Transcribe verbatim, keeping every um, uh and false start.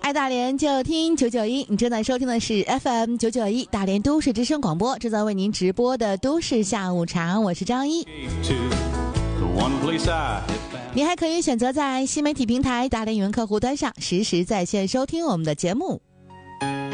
爱大连就听九九一，你正在收听的是 F M 九九一大连都市之声广播，正在为您直播的都市下午茶，我是张一。你还可以选择在新媒体平台大连语文客户端上实时在线收听我们的节目。